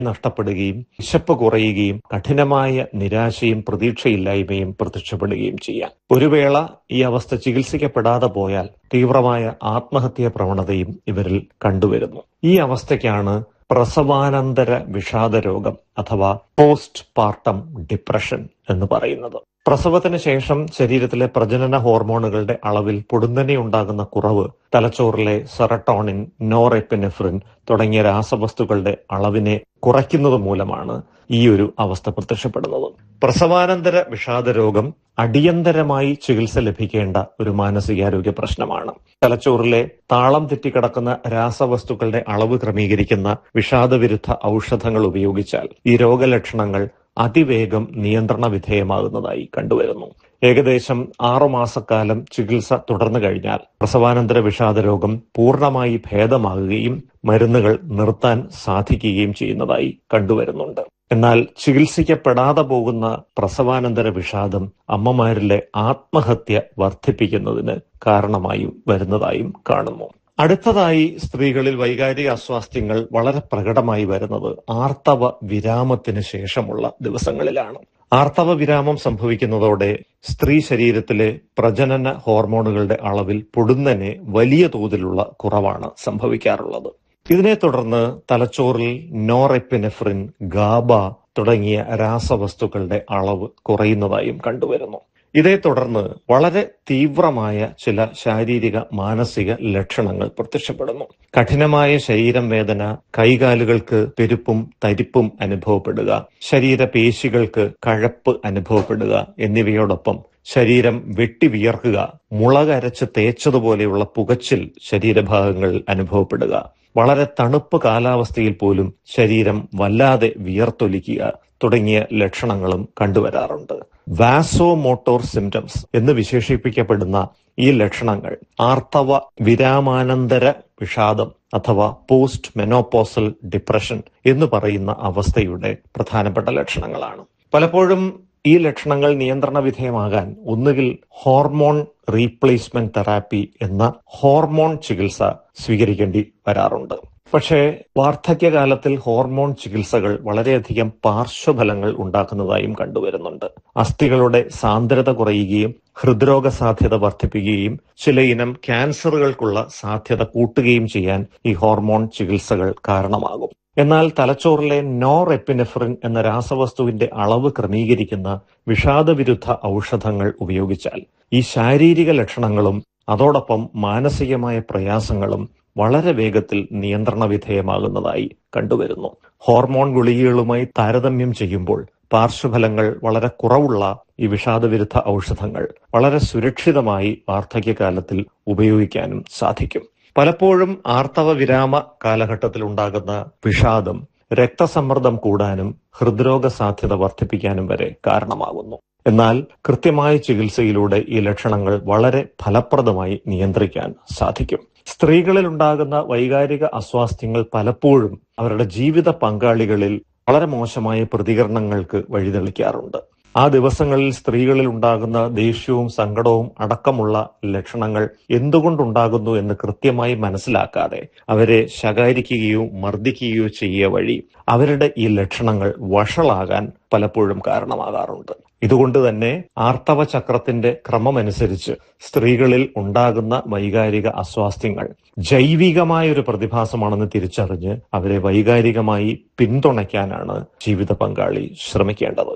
നഷ്ടപ്പെടുകയും വിശപ്പ് കുറയുകയും കഠിനമായ നിരാശയും പ്രതീക്ഷയില്ലായ്മയും പ്രത്യക്ഷപ്പെടുകയും ചെയ്യാം. ഒരു വേള ഈ അവസ്ഥ ചികിത്സിക്കപ്പെടാതെ പോയാൽ തീവ്രമായ ആത്മഹത്യാ പ്രവണതയും ഇവരിൽ കണ്ടുവരുന്നു. ഈ അവസ്ഥയ്ക്കാണ് പ്രസവാനന്തര വിഷാദരോഗം അഥവാ പോസ്റ്റ് പാർട്ടം ഡിപ്രഷൻ എന്ന് പറയുന്നത്. പ്രസവത്തിന് ശേഷം ശരീരത്തിലെ പ്രജനന ഹോർമോണുകളുടെ അളവിൽ പൊടുന്നനെ ഉണ്ടാകുന്ന കുറവ് തലച്ചോറിലെ സെറട്ടോണിൻ, നോറെപ്പിനെഫ്രിൻ തുടങ്ങിയ രാസവസ്തുക്കളുടെ അളവിനെ കുറയ്ക്കുന്നത് മൂലമാണ് ഈ ഒരു അവസ്ഥ പ്രത്യക്ഷപ്പെടുന്നത്. പ്രസവാനന്തര വിഷാദരോഗം അടിയന്തരമായി ചികിത്സ ലഭിക്കേണ്ട ഒരു മാനസികാരോഗ്യ പ്രശ്നമാണ്. തലച്ചോറിലെ താളം തെറ്റിക്കിടക്കുന്ന രാസവസ്തുക്കളുടെ അളവ് ക്രമീകരിക്കുന്ന വിഷാദവിരുദ്ധ ഔഷധങ്ങൾ ഉപയോഗിച്ചാൽ ഈ രോഗലക്ഷണങ്ങൾ അതിവേഗം നിയന്ത്രണ വിധേയമാകുന്നതായി കണ്ടുവരുന്നു. ഏകദേശം 6 മാസക്കാലം ചികിത്സ തുടർന്നു കഴിഞ്ഞാൽ പ്രസവാനന്തര വിഷാദരോഗം പൂർണ്ണമായി ഭേദമാകുകയും മരുന്നുകൾ നിർത്താൻ സാധിക്കുകയും ചെയ്യുന്നതായി കണ്ടുവരുന്നുണ്ട്. എന്നാൽ ചികിത്സിക്കപ്പെടാതെ പോകുന്ന പ്രസവാനന്തര വിഷാദം അമ്മമാരിലെ ആത്മഹത്യ വർദ്ധിപ്പിക്കുന്നതിന് കാരണമായും വരുന്നതായും കാണുന്നു. അടുത്തതായി സ്ത്രീകളിൽ വൈകാരിക അസ്വാസ്ഥ്യങ്ങൾ വളരെ പ്രകടമായി വരുന്നത് ആർത്തവ വിരാമത്തിന് ശേഷമുള്ള ദിവസങ്ങളിലാണ്. ആർത്തവ വിരാമം സംഭവിക്കുന്നതോടെ സ്ത്രീ ശരീരത്തിലെ പ്രജനന ഹോർമോണുകളുടെ അളവിൽ പൊടുന്നനെ വലിയ തോതിലുള്ള കുറവാണ് സംഭവിക്കാറുള്ളത്. ഇതിനെ തുടർന്ന് തലച്ചോറിൽ നോറെപ്പിനെഫ്രിൻ, ഗാബ തുടങ്ങിയ രാസവസ്തുക്കളുടെ അളവ് കുറയുന്നതായും കണ്ടുവരുന്നു. ഇതേ തുടർന്ന് വളരെ തീവ്രമായ ചില ശാരീരിക മാനസിക ലക്ഷണങ്ങൾ പ്രത്യക്ഷപ്പെടുന്നു. കഠിനമായ ശരീരം വേദന, കൈകാലുകൾക്ക് പെരുപ്പും തരിപ്പും അനുഭവപ്പെടുക, ശരീരപേശികൾക്ക് കഴപ്പ് അനുഭവപ്പെടുക എന്നിവയോടൊപ്പം ശരീരം വെട്ടി വിയർക്കുക, മുളകരച്ച് തേച്ചതുപോലെയുള്ള പുകച്ചിൽ ശരീരഭാഗങ്ങൾ അനുഭവപ്പെടുക, വളരെ തണുപ്പ് കാലാവസ്ഥയിൽ പോലും ശരീരം വല്ലാതെ വിയർത്തൊലിക്കുക തുടങ്ങിയ ലക്ഷണങ്ങളും കണ്ടുവരാറുണ്ട്. വാസോമോട്ടോർ സിംറ്റംസ് എന്ന് വിശേഷിപ്പിക്കപ്പെടുന്ന ഈ ലക്ഷണങ്ങൾ ആർത്തവ വിരാമാനന്തര വിഷാദം അഥവാ പോസ്റ്റ് മെനോപോസൽ ഡിപ്രഷൻ എന്ന് പറയുന്ന അവസ്ഥയുടെ പ്രധാനപ്പെട്ട ലക്ഷണങ്ങളാണ്. പലപ്പോഴും ഈ ലക്ഷണങ്ങൾ നിയന്ത്രണ വിധേയമാകാൻ ഒന്നുകിൽ ഹോർമോൺ റീപ്ലേസ്മെന്റ് തെറാപ്പി എന്ന ഹോർമോൺ ചികിത്സ സ്വീകരിക്കേണ്ടി വരാറുണ്ട്. പക്ഷേ വാർദ്ധക്യകാലത്തിൽ ഹോർമോൺ ചികിത്സകൾ വളരെയധികം പാർശ്വഫലങ്ങൾ ഉണ്ടാക്കുന്നതായും കണ്ടുവരുന്നുണ്ട്. അസ്ഥികളുടെ സാന്ദ്രത കുറയുകയും ഹൃദ്രോഗ സാധ്യത വർദ്ധിപ്പിക്കുകയും ചിലയിനം ക്യാൻസറുകൾക്കുള്ള സാധ്യത കൂട്ടുകയും ചെയ്യാൻ ഈ ഹോർമോൺ ചികിത്സകൾ കാരണമാകും. എന്നാൽ തലച്ചോറിലെ നോറെപ്പിനെഫ്രിൻ എന്ന രാസവസ്തുവിന്റെ അളവ് ക്രമീകരിക്കുന്ന വിഷാദവിരുദ്ധ ഔഷധങ്ങൾ ഉപയോഗിച്ചാൽ ഈ ശാരീരിക ലക്ഷണങ്ങളും അതോടൊപ്പം മാനസികമായ പ്രയാസങ്ങളും വളരെ വേഗത്തിൽ നിയന്ത്രണ വിധേയമാകുന്നതായി കണ്ടുവരുന്നു. ഹോർമോൺ ഗുളികകളുമായി താരതമ്യം ചെയ്യുമ്പോൾ പാർശ്വഫലങ്ങൾ വളരെ കുറവുള്ള ഈ വിഷാദവിരുദ്ധ ഔഷധങ്ങൾ വളരെ സുരക്ഷിതമായി വാർദ്ധക്യകാലത്തിൽ ഉപയോഗിക്കാനും സാധിക്കും. പലപ്പോഴും ആർത്തവ വിരാമ കാലഘട്ടത്തിൽ ഉണ്ടാകുന്ന വിഷാദം രക്തസമ്മർദ്ദം കൂടാനും ഹൃദ്രോഗ സാധ്യത വർദ്ധിപ്പിക്കാനും വരെ കാരണമാകുന്നു. എന്നാൽ കൃത്യമായ ചികിത്സയിലൂടെ ഈ ലക്ഷണങ്ങൾ വളരെ ഫലപ്രദമായി നിയന്ത്രിക്കാൻ സാധിക്കും. സ്ത്രീകളിൽ ഉണ്ടാകുന്ന വൈകാരിക അസ്വാസ്ഥ്യങ്ങൾ പലപ്പോഴും അവരുടെ ജീവിത പങ്കാളികളിൽ വളരെ മോശമായ പ്രതികരണങ്ങൾക്ക് വഴിതെളിക്കാറുണ്ട്. ആ ദിവസങ്ങളിൽ സ്ത്രീകളിൽ ഉണ്ടാകുന്ന ദേഷ്യവും സങ്കടവും അടക്കമുള്ള ലക്ഷണങ്ങൾ എന്തുകൊണ്ടുണ്ടാകുന്നു എന്ന് കൃത്യമായി മനസ്സിലാക്കാതെ അവരെ ശകാരിക്കുകയോ മർദ്ദിക്കുകയോ ചെയ്യുക വഴി അവരുടെ ഈ ലക്ഷണങ്ങൾ വഷളാകാൻ പലപ്പോഴും കാരണമാകാറുണ്ട്. ഇതുകൊണ്ട് തന്നെ ആർത്തവ ചക്രത്തിന്റെ ക്രമമനുസരിച്ച് സ്ത്രീകളിൽ ഉണ്ടാകുന്ന വൈകാരിക അസ്വാസ്ഥ്യങ്ങൾ ജൈവികമായ ഒരു പ്രതിഭാസമാണെന്ന് തിരിച്ചറിഞ്ഞ് അവരെ വൈകാരികമായി പിന്തുണയ്ക്കാനാണ് ജീവിത പങ്കാളി ശ്രമിക്കേണ്ടത്.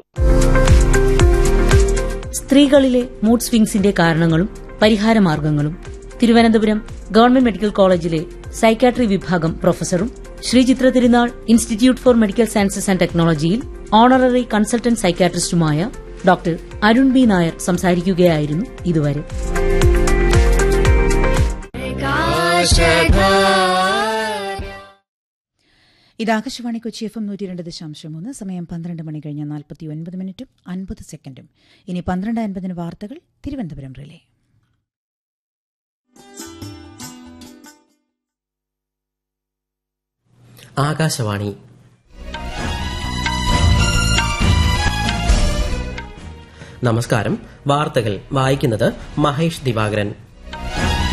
സ്ത്രീകളിലെ മൂഡ് സ്വിംഗ്സിന്റെ കാരണങ്ങളും പരിഹാരമാർഗങ്ങളും തിരുവനന്തപുരം ഗവൺമെന്റ് മെഡിക്കൽ കോളേജിലെ സൈക്യാട്രി വിഭാഗം പ്രൊഫസറും ശ്രീ ചിത്ര തിരുനാൾ institute four medical sciences and ടെക്നോളജിയിൽ honorary consultant സൈക്യാട്രിസ്റ്റുമായ doctor Arun B Nair സംസാരിക്കുകയായിരുന്നു ഇതുവരെ. ഇത് ആകാശവാണി കൊച്ചി FM 102.3. സമയം 12 മണി കഴിഞ്ഞ 49 മിനിറ്റും 50 സെക്കൻഡും. ഇനി 12:50 വാർത്തകൾ തിരുവനന്തപുരം റിലേ. ആകാശവാണി. നമസ്കാരം. വാർത്തകൾ വായിക്കുന്നത് മഹേഷ് ദിവാകരൻ.